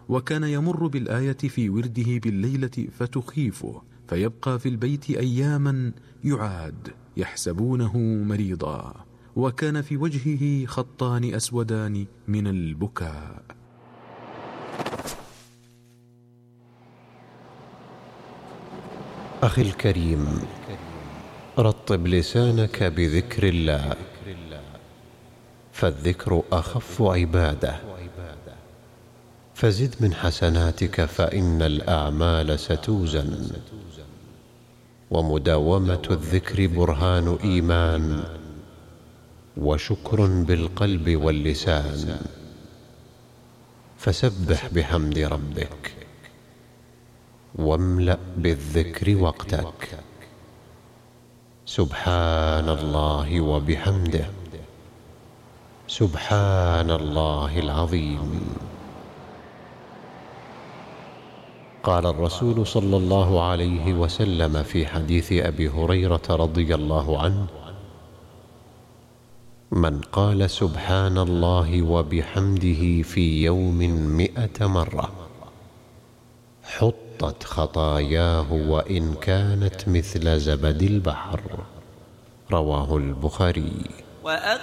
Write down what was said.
وكان يمر بالآية في ورده بالليلة فتخيفه، فيبقى في البيت أياما يعاد يحسبونه مريضا، وكان في وجهه خطان أسودان من البكاء. أخي الكريم، رطب لسانك بذكر الله، فالذكر أخف عبادة، فزد من حسناتك فإن الأعمال ستوزن، ومداومة الذكر برهان إيمان وشكر بالقلب واللسان، فسبح بحمد ربك واملأ بالذكر وقتك. سبحان الله وبحمده، سبحان الله العظيم. قال الرسول صلى الله عليه وسلم في حديث أبي هريرة رضي الله عنه: من قال سبحان الله وبحمده في يوم 100 مرة حطت خطاياه وإن كانت مثل زبد البحر. رواه البخاري.